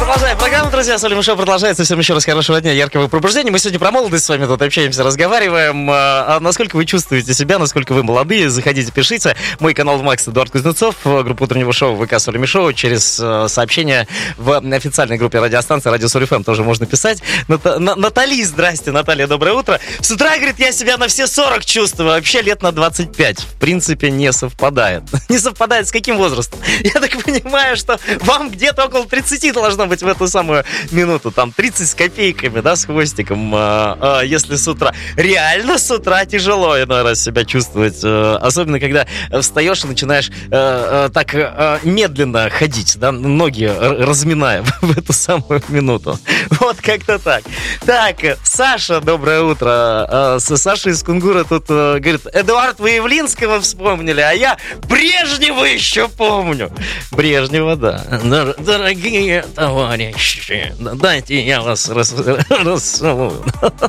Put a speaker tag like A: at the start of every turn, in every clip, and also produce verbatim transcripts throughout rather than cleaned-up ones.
A: Продолжаем программу, друзья. Солим Шоу продолжается. Всем еще раз хорошего дня, яркого пробуждения. Мы сегодня про молодость с вами тут общаемся, разговариваем. А насколько вы чувствуете себя, насколько вы молодые, заходите, пишите. Мой канал Макс Эдуард Кузнецов, группа утреннего шоу ВК Солим Шоу. Через сообщение в официальной группе радиостанции Радио Соль эф эм тоже можно писать. Ната- На- Натали, здрасте, Наталья, доброе утро. С утра, говорит, я себя на все сорок чувствую, вообще лет на двадцать пять. В принципе, не совпадает. Не совпадает с каким возрастом? Я так понимаю, что вам где-то около тридцати должно быть в эту самую минуту. Там тридцать с копейками, да, с хвостиком. А, а, если с утра. Реально с утра тяжело иной раз себя чувствовать. А, особенно, когда встаешь и начинаешь а, а, так а, медленно ходить, да, ноги разминая в эту самую минуту. Вот как-то так. Так, Саша, доброе утро. А, Саша из Кунгура тут а, говорит: Эдуард, вы Явлинского вспомнили, а я Брежнева еще помню. Брежнева, да. Дорогие товарищи, дайте я вас расцелую.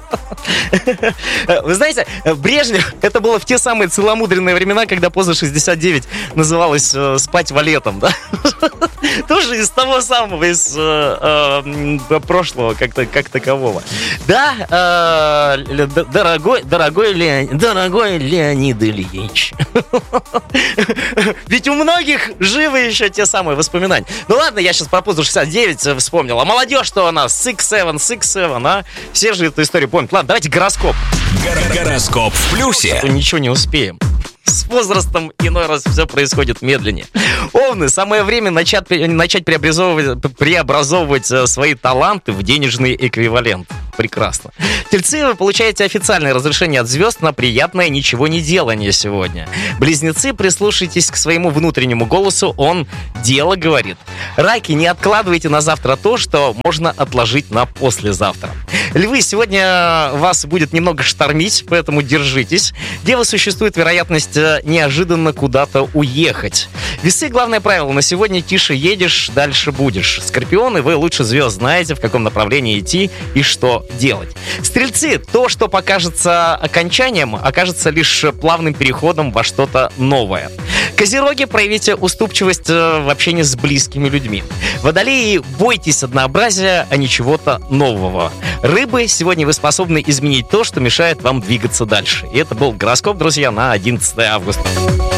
A: Вы знаете, Брежнев, это было в те самые целомудренные времена, когда поза шестьдесят девять называлось э, «спать валетом», да? Тоже из того самого, из э, э, прошлого, как-то, как такового. Да, э, дорогой, дорогой, Леон, дорогой Леонид Ильич. Ведь у многих живы еще те самые воспоминания. Ну ладно, я сейчас про позу шестьдесят девять вспомнил. А молодежь-то у нас шесть семь, шесть семь, а? Все же эту историю помнят. Ладно, давайте гороскоп.
B: Гороскоп в плюсе.
A: Ничего не успеем. С возрастом иной раз все происходит медленнее. Овны, самое время начать, начать преобразовывать, преобразовывать свои таланты в денежный эквивалент. Прекрасно. Тельцы, вы получаете официальное разрешение от звезд на приятное ничего не делание сегодня. Близнецы, прислушайтесь к своему внутреннему голосу, он дело говорит. Раки, не откладывайте на завтра то, что можно отложить на послезавтра. Львы, сегодня вас будет немного штормить, поэтому держитесь. Девы, существует вероятность неожиданно куда-то уехать. Весы, главное правило на сегодня: тише едешь, дальше будешь. Скорпионы, вы лучше звезд знаете, в каком направлении идти и что делать. Стрельцы, то, что покажется окончанием, окажется лишь плавным переходом во что-то новое. Козероги, проявите уступчивость в общении с близкими людьми. Водолеи, бойтесь однообразия, а не чего-то нового. Рыбы, сегодня вы способны изменить то, что мешает вам двигаться дальше. И это был гороскоп, друзья, на одиннадцатое августа.